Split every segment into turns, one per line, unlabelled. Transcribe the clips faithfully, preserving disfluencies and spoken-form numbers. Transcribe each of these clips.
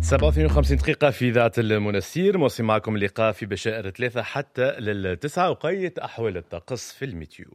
سبعة واثنين وخمسين دقيقة في إذاعة المنسير، موصي معكم اللقاء في بشائر ثلاثة حتى للتسعة. وقية أحوال الطقس في الميتيو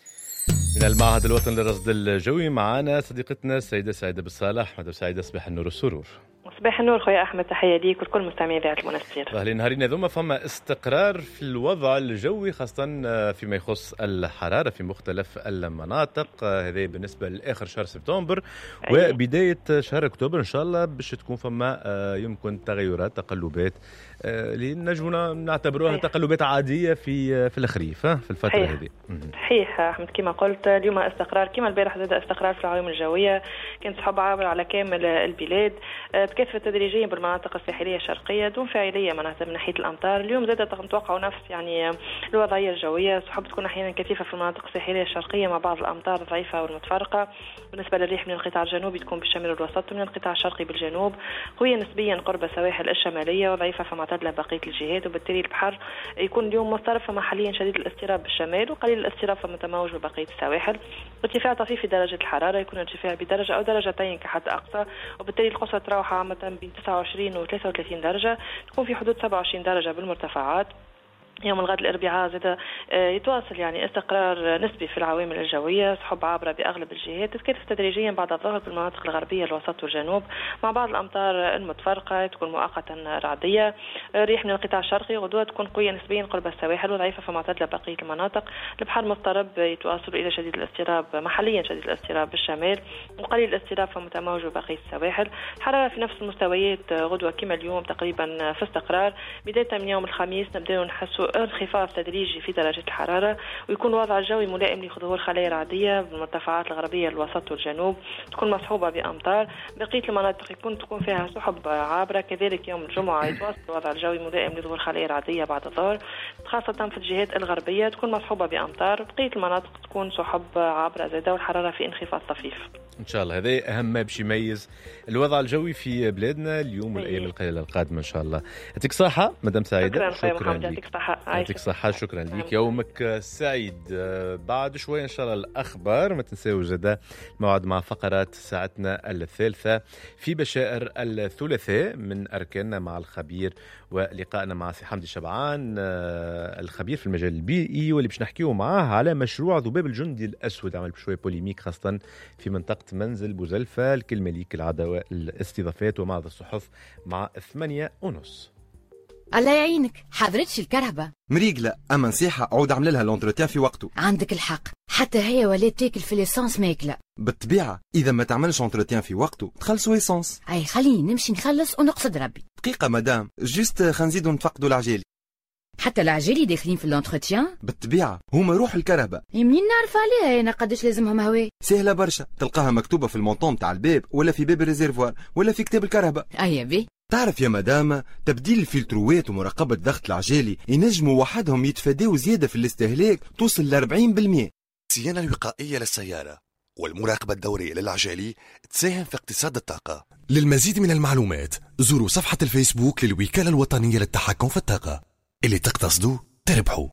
من المعهد الوطني للرصد الجوي. معنا صديقتنا السيدة سعيدة بالصالح. مدام سعيدة، صباح النور والسرور.
صباح النور خويا أحمد، تحية ليك ولكل مستمعي إذاعة المنسير.
أهلا. نهارين ذوما فما استقرار في الوضع الجوي، خاصة فيما يخص الحرارة في مختلف المناطق. هذا بالنسبة لآخر شهر سبتمبر أيه. وبداية شهر أكتوبر إن شاء الله باش تكون فما يمكن تغيرات، تقلبات اللي نجمنا نعتبروها أيه. تقلبات عادية في في الخريف في الفترة هذه.
صحيح أحمد، كما قلت اليوم استقرار، كما البارح زاد استقرار في العوامل الجوية، كانت سحب عابر على كامل البلاد، تكثفت تدريجيا بالمناطق الساحلية الشرقية دون فاعلية معناتها من ناحية الأمطار. اليوم زادت نتوقع نفس يعني الوضعية الجوية، سحب تكون أحيانا كثيفة في المناطق الساحلية الشرقية مع بعض الأمطار الضعيفة والمتفرقة. بالنسبة للريح من القطاع الجنوبي تكون بالشمال والوسط، ومن القطاع الشرقي بالجنوب قوية نسبيا قرب السواحل الشمالية وضعيفة فمعتدلة بقية الجهات. وبالتالي البحر يكون اليوم مضطرب فمحليا شديد الاضطراب بالشمال وقليل الاضطراب فمتموج ببقية السواحل. ارتفاع طفيف في درجة الحرارة، يكون ارتفاع بدرجة أو درجتين كحد أقصى، وبالتالي القصوى تراوح عامة بين تسعة وعشرين و ثلاثة وثلاثين درجة، تكون في حدود سبعة وعشرين درجة بالمرتفعات. يوم الغد الأربعاء زاد يتواصل يعني استقرار نسبي في العوامل الجوية، سحب عابرة بأغلب الجهات، تتكثف تدريجيا بعد الظهر في المناطق الغربية الوسط والجنوب مع بعض الأمطار المتفرقة، تكون مؤقتا رعدية. ريح من القطاع الشرقي غدوة تكون قوية نسبيا قرب السواحل وضعيفة فمعتدلة بقية المناطق. البحر مضطرب يتواصل إلى شديد الاضطراب محليا شديد الاضطراب بالشمال وقليل الاضطراب فمتموج ببقية السواحل. الحرارة في نفس المستويات غدوة كما اليوم تقريبا في استقرار. بداية من يوم الخميس نبدأ نحسوا انخفاض تدريجي في درجة الحرارة، ويكون وضع الجوي ملائم لظهور خلايا رعدية بالمرتفعات الغربية الوسط والجنوب، تكون مصحوبة بأمطار. بقية المناطق يكون تكون فيها سحب عابرة. كذلك يوم الجمعة يتواصل الوضع الجوي ملائم لظهور خلايا رعدية بعد الظهر، خاصة في الجهات الغربية تكون مصحوبة بأمطار. بقية المناطق تكون سحب عابرة زادة والحرارة في انخفاض طفيف
إن شاء الله. هذا أهم ما باش يميز الوضع الجوي في بلادنا اليوم والأيام القليلة القادمة إن شاء الله. يعطيك صحة مدام سعيدة.
شكرا, شكرا لك. يعطيك صحة.
يعطيك صحة. شكرا لك. يومك سعيد. بعد شوية إن شاء الله الأخبار، ما تنسوا جدا موعد مع فقرات ساعتنا الثالثة في بشائر الثلاثاء من أركاننا مع الخبير، ولقائنا مع سي حمدي شبعان الخبير في المجال البيئي، واللي باش نحكيو معاه على مشروع ذباب الجندي الأسود. عمل بشوية بوليميك خاصة في منطقة منزل بوزلفة. الكلمة ليك العدوى الاستضافات ومعرض الصحف مع ثمانية ونص.
الله يعينك، حضرتش الكرهبة
مريقلة، أما نصيحة عود عمل لها لونتروتيان في وقته.
عندك الحق، حتى هي ولات تاكل في ليسانس ماكلة.
بالطبيعة إذا ما تعملش لونتروتيان في وقته تخلصوا ليسانس.
أي خليني نمشي نخلص ونقصد ربي.
دقيقة مدام، جست خنزيدو نتفقدوا العجالي.
حتى العجالي داخلين في اللونتروتيان؟
بالطبيعة هما روح الكرهبة.
منين نعرف عليها أنا قداش لازمهم هواء؟
سهلة برشا، تلقاها مكتوبة في المونطون تاع الباب ولا في باب الريزيرفوار ولا في كتاب الكرهبة.
أي بي.
تعرف يا مدام، تبديل الفلتروات ومراقبة ضغط العجالي ينجموا وحدهم يتفاداو زيادة في الاستهلاك توصل ل أربعين بالمئة.
الصيانة الوقائية للسيارة والمراقبة الدورية للعجالي تساهم في اقتصاد الطاقة.
للمزيد من المعلومات زوروا صفحة الفيسبوك للوكالة الوطنية للتحكم في الطاقة. اللي تقتصدوا تربحوا.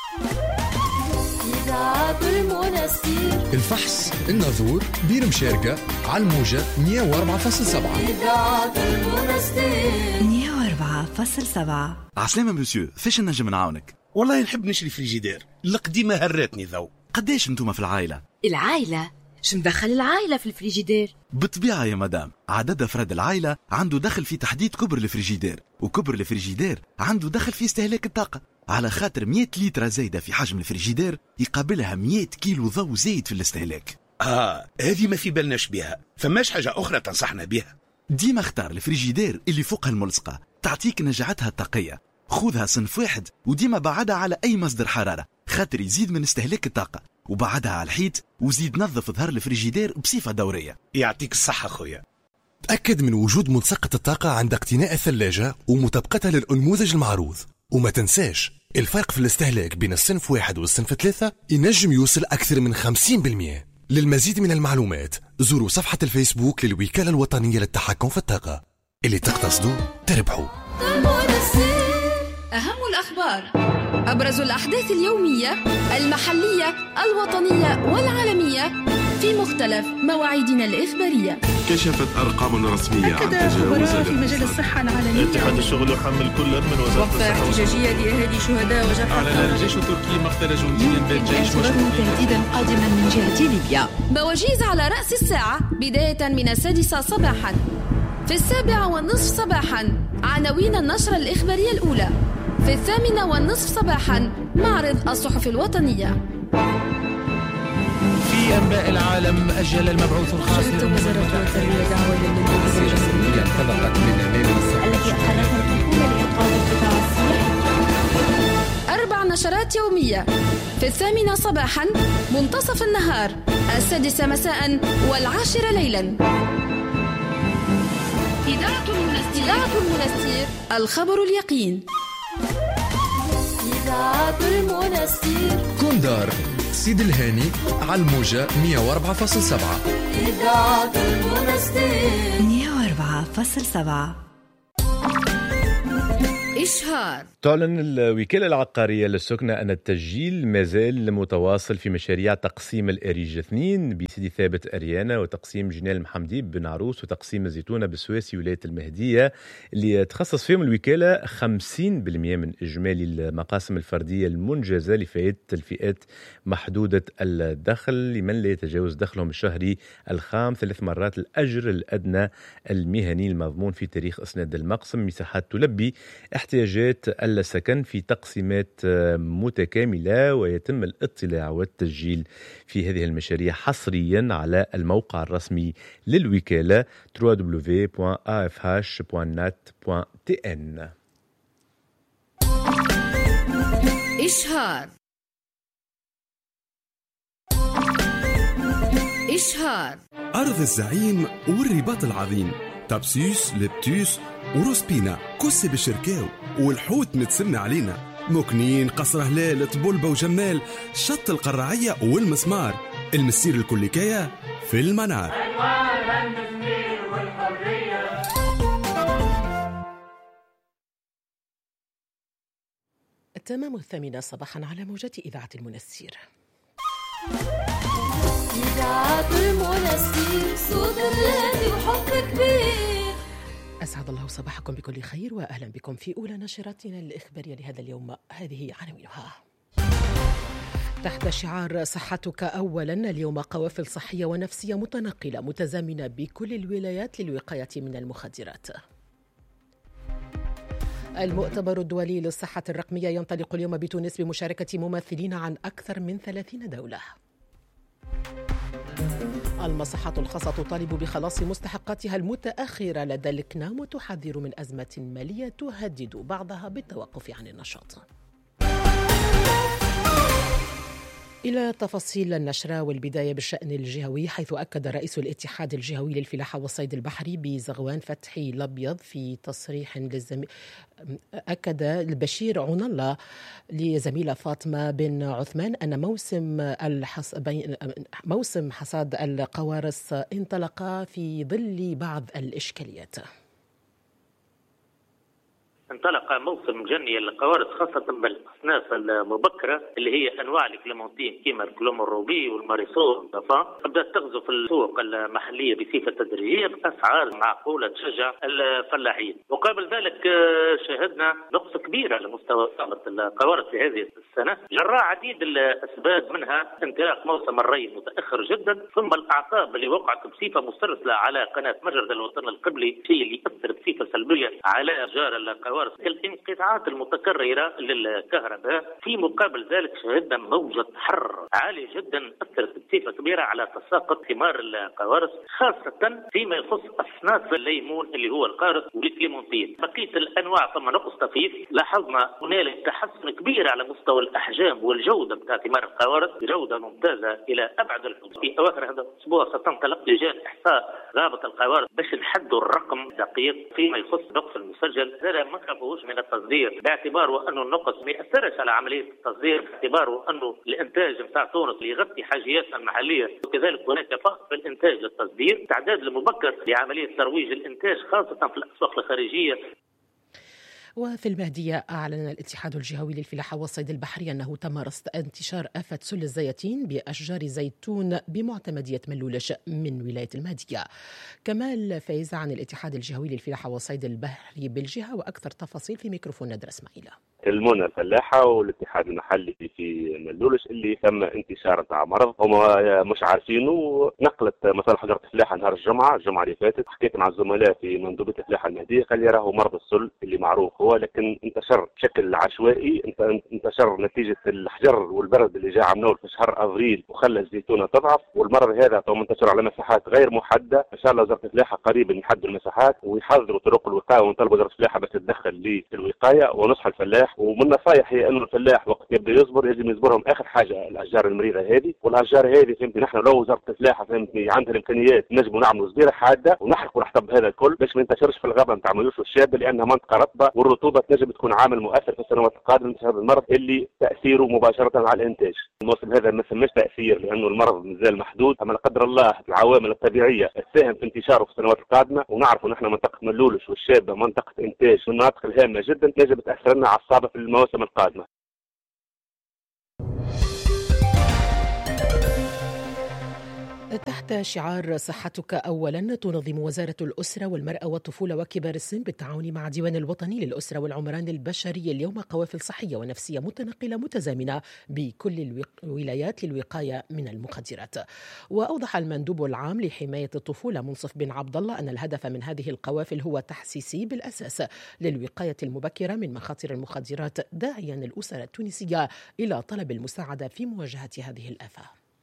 الفحص الناظور بير مشاركة على الموجة مية وأربعة فاصلة سبعة.
مية وأربعة فاصلة سبعة.
عسلامة مسيو، فاش نجم نعاونك؟
والله نحب نشري فريجيدير، القديمة هرتني ذو.
قداش انتوما في العائلة؟
العائلة؟ شو مدخل العائلة في الفريجيدير؟
بالطبيعة يا مدام، عدد أفراد العائلة عنده دخل في تحديد كبر الفريجيدير، وكبر الفريجيدير عنده دخل في استهلاك الطاقة. على خاطر مية لتر زايدة في حجم الفريجيدير يقابلها مية كيلو ضوء زايد في الاستهلاك.
آه هذه ما في بالناش بها، فماش حاجة أخرى تنصحنا بها؟
ديما اختار الفريجيدير اللي فوقها الملصقة، تعطيك نجعتها الطاقية. خذها صنف واحد وديما بعدها على أي مصدر حرارة خاطر يزيد من استهلاك الطاقة، وبعدها على الحيط وزيد نظف ظهر الفريجيدير بصفة دورية.
يعطيك الصحة خويا.
تأكد من وجود ملصقة الطاقة عند اقتناء الثلاجة ومطابقتها للأنموذج المعروض. وما تنساش الفرق في الاستهلاك بين الصنف واحد والصنف ثلاثة ينجم يوصل أكثر من خمسين بالمئة. للمزيد من المعلومات زوروا صفحة الفيسبوك للوكالة الوطنية للتحكم في الطاقة. اللي تقتصدوا تربحوا.
أهم الأخبار، أبرز الأحداث اليومية المحلية الوطنية والعالمية في في مختلف مواعيدنا الإخبارية.
كشفت أرقام رسمية عن
تجاوز في مجال الصحة العالمية.
اتحاد الشغل يحمل كل من وزارة
الصحة. وقفة احتجاجية لأهالي شهداء وجرحى.
أعلن الجيش التركي مقتل جندي بالجيش
تهديدا قادما من جهة ليبيا.
بوجيز على رأس الساعة بداية من السادسة صباحا. في السابعة والنصف صباحا عناوين النشرة الإخبارية الأولى. في الثامنة والنصف صباحا معرض الصحف الوطنية.
في أنباء العالم أجل المبعوث الخاص
وزارة التربية دعوة للمنتخب الرسمية
انطلقت من أمام الصحة
التي أقرتها الحكومة لإنقاذ القطاع السياحي.
أربع نشرات يومية. في الثامنة صباحا، منتصف النهار، السادسة مساء، والعاشرة ليلا. إذاعة المنستير. إذاعة المنستير، الخبر اليقين.
إذاعة المنستير.
كوندار سيد الهاني على الموجة مية وأربعة فاصلة سبعة.
إذاعة المنستير
مية وأربعة فاصلة سبعة.
إشهار.
تعلن الوكالة العقارية للسكنة أن التسجيل ما زال متواصل في مشاريع تقسيم الأريج اثنين بسيدي ثابت أريانا، وتقسيم جنال محمدي بن عروس، وتقسيم الزيتونة بسواسي ولاية المهدية، اللي تخصص فيهم الوكالة خمسين بالمئة من إجمالي المقاسم الفردية المنجزة لفئات الفئات محدودة الدخل لمن لا يتجاوز دخلهم الشهري الخام ثلاث مرات الأجر الأدنى المهني المضمون في تاريخ إسناد المقسم. مساحات تلبي احتياجات السكن في تقسيمات متكاملة، ويتم الاطلاع والتسجيل في هذه المشاريع حصريا على الموقع الرسمي للوكالة دبليو دبليو دبليو دوت إيه إف إتش دوت نت دوت تي إن.
إشهار. إشهار.
أرض الزعيم والرباط العظيم، تابسيس لبتوس وروسبينا كسي بالشركاو، والحوت متسمى علينا، مكنين، قصر هلال، طبولبة وجمال، شط القراعية والمسمار، المسير الكليكية في المنار.
التمام الثامنة صباحا على موجة إذاعة المنستير.
إذاعة المنستير، صوت الراديو وحب كبير.
أسعد الله صباحكم بكل خير، وأهلا بكم في أولى نشراتنا الإخبارية لهذا اليوم. هذه عناوينها. تحت شعار صحتك أولا، اليوم قوافل صحية ونفسية متنقلة متزامنة بكل الولايات للوقاية من المخدرات. المؤتمر الدولي للصحة الرقمية ينطلق اليوم بتونس بمشاركة ممثلين عن أكثر من ثلاثين دولة. المصحات الخاصة تطالب بخلاص مستحقاتها المتأخرة لدى الكنام، وتحذر من أزمة مالية تهدد بعضها بالتوقف عن النشاط. إلى تفاصيل النشرة، والبداية بالشأن الجهوي، حيث أكد رئيس الاتحاد الجهوي للفلاحة والصيد البحري بزغوان فتحي الأبيض في تصريح للزميل أكد البشير عون الله لزميلة فاطمة بن عثمان أن موسم الحص... موسم حصاد القوارص انطلق في ظل بعض الإشكاليات.
انطلق موسم جني القوارص خاصة بالأصناف المبكرة اللي هي أنواع الكليمونتين كيما الكلوم الروبي والماريسول والضفان، بدأت تغزو في السوق المحلية بصفة تدريجية بأسعار معقولة تشجع الفلاحين. وقبل ذلك شاهدنا نقص كبير على مستوى إصابة القوارص في هذه السنة جراء عديد الأسباب، منها انطلاق موسم الري متأخر جدا، ثم الأعصاب اللي وقعت بصفة مسترسلة على قناة مجرد الوطن القبلي، شيء اللي أثر بصفة سلبية على أشجار القوارص. الانقطاعات المتكررة للكهرباء، في مقابل ذلك شهدنا موجة حر عالية جدا أثرت بصفة كبيرة على تساقط ثمار القوارص، خاصة فيما يخص أصناف الليمون اللي هو القارص والكليمونتين. بقية الأنواع ثم نقص طفيف، لاحظنا هنالك تحسن كبير على مستوى الأحجام والجودة بتاع ثمار القوارص، جودة ممتازة إلى أبعد الحدود. في أواخر هذا الأسبوع ستنطلق لجان إحصاء رابط القوارص باش نحدوا الرقم دقيق فيما يخص النقص المسجل. هذا ما خافوش من التصدير باعتباره أنه النقص ما يأثرش على عملية التصدير، باعتباره أنه الإنتاج بتاع تونس يغطي حاجياتنا المحلية، وكذلك هناك فقط في الإنتاج للتصدير، تعداد المبكر لعملية ترويج الإنتاج خاصة في الأسواق الخارجية.
وفي المهدية أعلن الاتحاد الجهوي للفلاحة والصيد البحري أنه تم رصد انتشار آفة سل الزيتين بأشجار زيتون بمعتمدية ملولش من ولاية المهدية. كمال فايز عن الاتحاد الجهوي للفلاحة والصيد البحري بالجهة، وأكثر تفاصيل في ميكروفون ندر اسماعيل.
المنى الفلاحة والاتحاد المحلي في ملولش اللي ثم انتشار تاع مرض هما مش عارفينه. نقلت مصالح وزارة الفلاحة نهار الجمعة الجمعة اللي فاتت، حكيت مع الزملاء في منظومة الفلاحة المهدية، قال لي راهو مرض السل اللي معروف هو، لكن انتشر بشكل عشوائي، انتشر نتيجة الحجر والبرد اللي جاء عمنول في شهر ابريل وخلى الزيتونة تضعف، والمرض هذا تو منتشر على مساحات غير محددة. ان شاء الله وزارة الفلاحة قريبا يحدوا المساحات ويحضروا طرق الوقاية، ونطلب وزارة الفلاحة بس تتدخل في الوقاية ونصح الفلاح. ومن النصائح هي انه الفلاح وقت يبدا يصبر لازم يصبرهم اخر حاجه الاشجار المريضه هذه، والاشجار هذه فهمتني نحن لو وزاره الفلاحه فهمتني عندها الامكانيات نجموا نعملوا صبيره حاده ونحرقوا الحطب هذا الكل باش ما ينتشرش في الغابه نتاع ملوش والشابه، لانها منطقه رطبه والرطوبه تنجم تكون عامل مؤثر في السنوات القادمه في هذا المرض اللي تاثيره مباشره على الانتاج. الموسم هذا ما سماش تاثير لانه المرض مازال محدود، اما لا قدر الله العوامل الطبيعيه تساهم في انتشاره في السنوات القادمه. ونعرفوا نحن منطقه ملولش والشابه منطقه انتاج من المناطق الهامه جدا تنجم تاثر لنا على الصعبه في المواسم القادمه.
تحت شعار صحتك أولا، تنظم وزارة الأسرة والمرأة والطفولة وكبار السن بالتعاون مع الديوان الوطني للأسرة والعمران البشري اليوم قوافل صحية ونفسية متنقلة متزامنة بكل الولايات للوقاية من المخدرات. وأوضح المندوب العام لحماية الطفولة منصف بن عبد الله أن الهدف من هذه القوافل هو تحسيسي بالأساس للوقاية المبكرة من مخاطر المخدرات، داعيا الأسرة التونسية إلى طلب المساعدة في مواجهة هذه الآفة.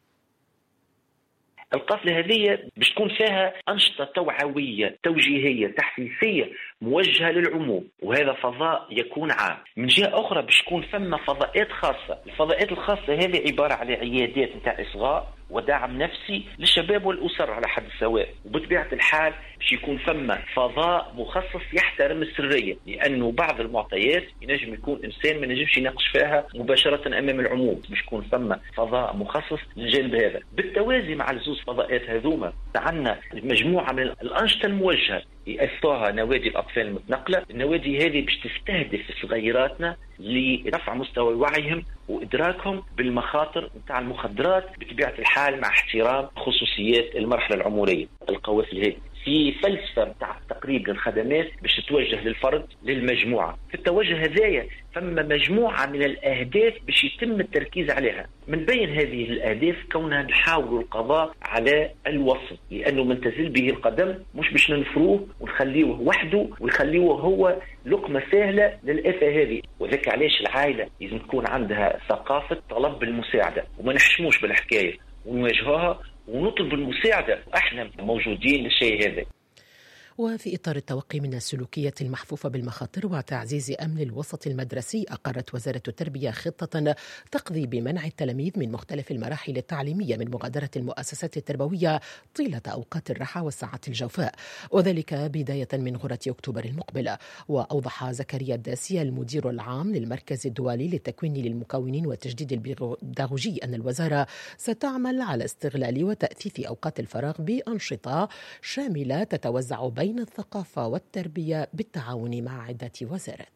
القافلة هذه باش تكون فيها أنشطة توعوية توجيهية تحسيسية موجهة للعموم، وهذا فضاء يكون عام. من جهة أخرى باش تكون ثم فضاءات خاصة. الفضاءات الخاصة هذه عبارة على عيادات نتاع إصغاء ودعم نفسي للشباب والأسر على حد سواء، وبطبيعة الحال باش يكون ثم فضاء مخصص يحترم السرية، لأنه بعض المعطيات ينجم يكون إنسان ما نجمش يناقش فيها مباشرة أمام العموم، باش يكون ثم فضاء مخصص للجانب هذا. بالتوازي مع الزوز فضاءات هذوما عندنا مجموعة من الأنشطة الموجهة يأسسوها نوادي الأطفال المتنقلة. النوادي هذه باش تستهدف صغيراتنا لرفع مستوى وعيهم وإدراكهم بالمخاطر نتاع المخدرات بطبيعة الحال مع احترام خصوصيات المرحلة العمرية. القوافل هذه في فلسفة نتاع تقريب للخدمات باش تتوجه للفرد للمجموعة. في التوجه هذايا ثم مجموعة من الأهداف باش يتم التركيز عليها. من بين هذه الأهداف كونها نحاول القضاء على الوصف، لأنه من تزل به القدم مش باش ننفروه ونخليه وحده ونخليه هو لقمة سهلة للآفة هذه. وذلك علاش العائلة لازم تكون عندها ثقافة طلب المساعدة وما نحشموش بالحكاية ونواجهها ونطلب المساعدة. احنا موجودين للشيء هذا.
وفي إطار التوقي من السلوكيات المحفوفة بالمخاطر وتعزيز أمن الوسط المدرسي، أقرت وزارة التربية خطة تقضي بمنع التلاميذ من مختلف المراحل التعليمية من مغادرة المؤسسات التربوية طيلة أوقات الراحة والساعات الجوفاء، وذلك بداية من غرة أكتوبر المقبلة. وأوضح زكريا الداسي المدير العام للمركز الدولي للتكوين للمكونين والتجديد البيداغوجي أن الوزارة ستعمل على استغلال وتأثيث أوقات الفراغ بأنشطة شاملة تتوزع بين الثقافة والتربية بالتعاون مع عدة وزارات.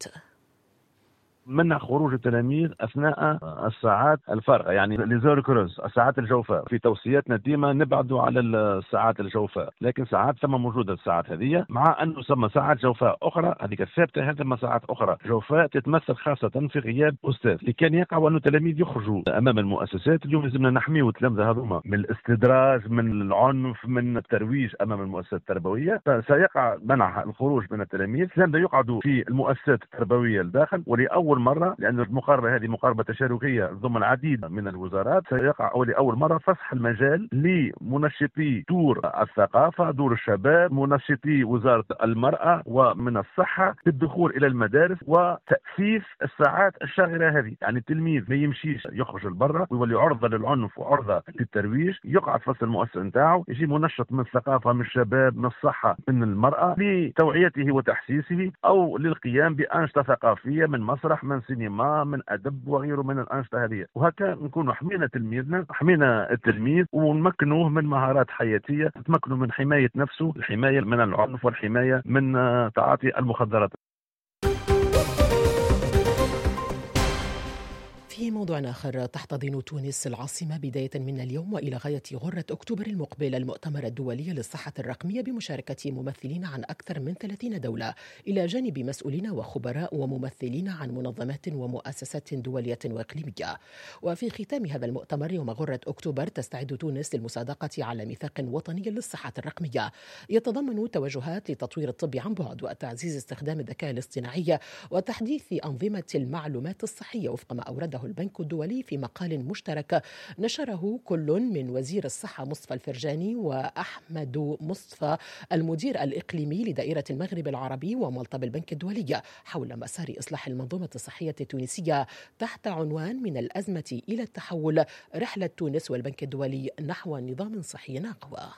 منع خروج التلاميذ اثناء الساعات الفارغه، يعني ليزور كروز الساعات الجوفاء. في توصياتنا ديما نبعدوا على الساعات الجوفاء، لكن ساعات ثم موجوده الساعات هذه، مع انه ثم ساعات جوفاء اخرى هذيك الثابته، هذه ساعات اخرى جوفاء تتمثل خاصه في غياب استاذ. اللي كان يقع انه التلاميذ يخرجوا امام المؤسسات، اليوم لازمنا نحميوا التلامذه هذوما من الاستدراج، من العنف، من الترويج امام المؤسسات التربويه. فسيقع منع الخروج من التلاميذ، التلامذه يقعدوا في المؤسسات التربويه الداخل. ولاول مرة، لأن المقاربة هذه مقاربة تشاركية ضمن العديد من الوزارات، سيقع لأول مرة فسح المجال لمنشطي دور الثقافة، دور الشباب، منشطي وزارة المرأة ومن الصحة بالدخول إلى المدارس وتأسيس الساعات الشاغرة هذه. يعني التلميذ ما يمشيش يخرج لبرا ويولي عرضة للعنف وعرضة للترويج، يقعد فصل المؤسسة نتاعو، يجي منشط من الثقافة، من الشباب، من الصحة، من المرأة، لتوعيته وتحسيسه أو للقيام بأنشطة ثقافية من مسرح، من سينما، من أدب وغيره من الأنشطة هذه. وهكا نكونوا حمينا تلميذنا، حمينا التلميذ ونمكنوه من مهارات حياتية، نتمكنوا من حماية نفسه، الحماية من العنف والحماية من تعاطي المخدرات.
في موضوع آخر، تحتضن تونس العاصمة بداية من اليوم وإلى غاية غرة أكتوبر المقبل المؤتمر الدولي للصحة الرقمية بمشاركة ممثلين عن أكثر من ثلاثين دولة إلى جانب مسؤولين وخبراء وممثلين عن منظمات ومؤسسات دولية وإقليمية. وفي ختام هذا المؤتمر يوم غرة أكتوبر تستعد تونس للمصادقة على ميثاق وطني للصحة الرقمية يتضمن توجهات لتطوير الطب عن بعد وتعزيز استخدام الذكاء الاصطناعي وتحديث أنظمة المعلومات الصحية وفق ما أورده البنك الدولي في مقال مشترك نشره كل من وزير الصحة مصطفى الفرجاني وأحمد مصطفى المدير الإقليمي لدائرة المغرب العربي وملطة بالبنك الدولي حول مسار إصلاح المنظومة الصحية التونسية تحت عنوان من الأزمة إلى التحول، رحلة تونس والبنك الدولي نحو نظام صحي أقوى.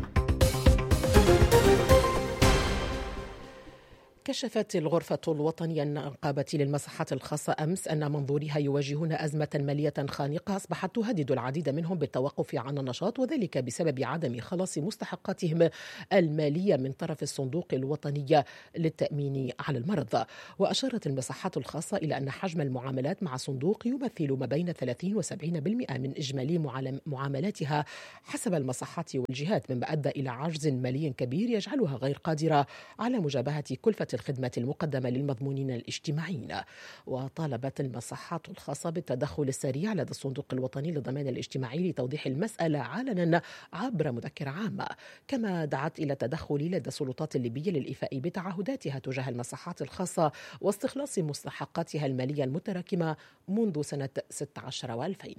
كشفت الغرفة الوطنية النقابة للمصحات الخاصة أمس أن منظوريها يواجهون أزمة مالية خانقة أصبحت تهدد العديد منهم بالتوقف عن النشاط، وذلك بسبب عدم خلاص مستحقاتهم المالية من طرف الصندوق الوطني للتأمين على المرض. وأشارت المصحات الخاصة إلى أن حجم المعاملات مع الصندوق يمثل ما بين ثلاثين وسبعين بالمئة من إجمالي معاملاتها حسب المصحات والجهات، مما أدى إلى عجز مالي كبير يجعلها غير قادرة على مجابهة كلفة الخدمات المقدمة للمضمونين الاجتماعيين. وطالبت المصحات الخاصة بالتدخل السريع لدى الصندوق الوطني للضمان الاجتماعي لتوضيح المسألة علنا عبر مذكرة عامة، كما دعت إلى التدخل لدى السلطات الليبية للإيفاء بتعهداتها تجاه المصحات الخاصة واستخلاص مستحقاتها المالية المتراكمة منذ سنة ستة عشر وألفين.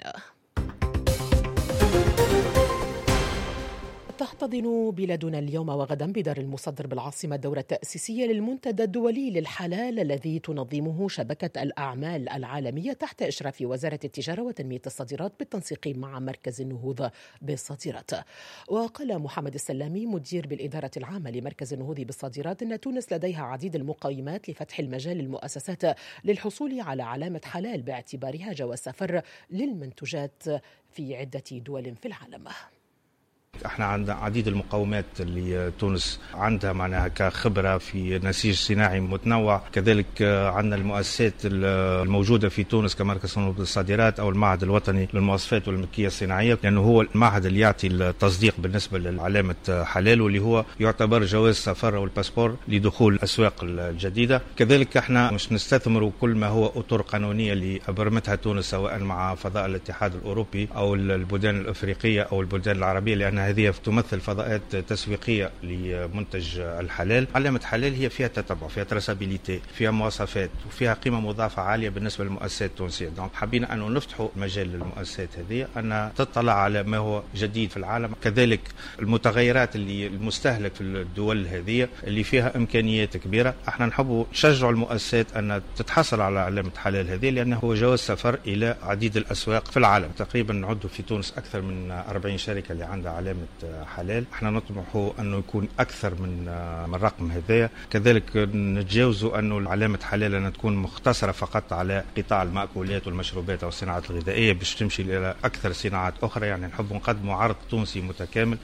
تحتضن بلادنا اليوم وغدا بدار المصدر بالعاصمة الدورة التأسيسية للمنتدى الدولي للحلال الذي تنظمه شبكة الأعمال العالمية تحت إشراف وزارة التجارة وتنمية الصادرات بالتنسيق مع مركز النهوض بالصادرات. وقال محمد السلامي مدير بالإدارة العامة لمركز النهوض بالصادرات أن تونس لديها عديد المقومات لفتح المجال للمؤسسات للحصول على علامة حلال باعتبارها جواز سفر للمنتجات في عدة دول في العالم.
احنا عندنا عديد المقومات اللي تونس عندها معناها كخبرة في نسيج صناعي متنوع، كذلك عندنا المؤسسات الموجودة في تونس كمركز النهوض بالصادرات أو المعهد الوطني للمواصفات والملكية الصناعية، لأنه هو المعهد اللي يعطي التصديق بالنسبة للعلامة حلال واللي هو يعتبر جواز سفر أو الباسبور لدخول الأسواق الجديدة. كذلك احنا مش نستثمر كل ما هو أطر قانونية اللي أبرمتها تونس سواء مع فضاء الاتحاد الأوروبي أو البلدان الأفريقية أو البلدان العربية، لأن هذه تمثل فضاءات تسويقية لمنتج الحلال. علامة حلال هي فيها تتبع، فيها تراسابيليتي، فيها مواصفات وفيها قيمة مضافة عالية بالنسبة للمؤسسات التونسية. دونك حبينا أن نفتحوا مجال للمؤسسات هذه أن تطلع على ما هو جديد في العالم، كذلك المتغيرات اللي المستهلك في الدول هذه اللي فيها إمكانيات كبيرة. احنا نحب نشجع المؤسسات أن تتحصل على علامة حلال هذه لأنه هو جواز سفر إلى عديد الأسواق في العالم. تقريبا نعد في تونس أكثر من أربعين شركة اللي عندها علامة حلال. احنا نطمح انه يكون اكثر من من الرقم هذايا. كذلك نتجاوزوا انه علامه حلال أن تكون مختصره فقط على قطاع المأكولات والمشروبات او الصناعات الغذائيه باش تمشي الى اكثر صناعات اخرى. يعني نحب نقدموا عرض تونسي متكامل.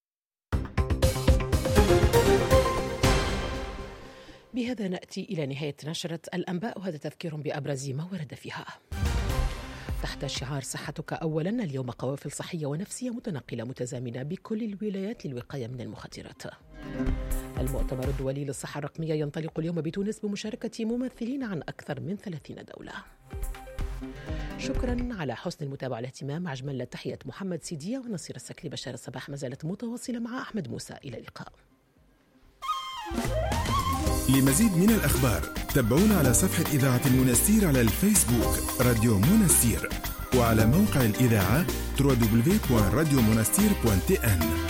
بهذا ناتي الى نهايه نشره الانباء، وهذا تذكير بابرز ما ورد فيها. تحت شعار صحتك أولا، اليوم قوافل صحية ونفسية متنقلة متزامنة بكل الولايات للوقاية من المخدرات. المؤتمر الدولي للصحة الرقمية ينطلق اليوم بتونس بمشاركة ممثلين عن أكثر من ثلاثين دولة. شكرا على حسن المتابعة والاهتمام. أجمل تحية محمد سيدية ونصير السكلي. بشار الصباح ما زالت متواصلة مع أحمد موسى. إلى اللقاء.
لمزيد من الأخبار تابعونا على صفحة إذاعة المنستير على الفيسبوك راديو منستير، وعلى موقع الإذاعة دبليو دبليو دبليو دوت راديو منستير دوت تي إن.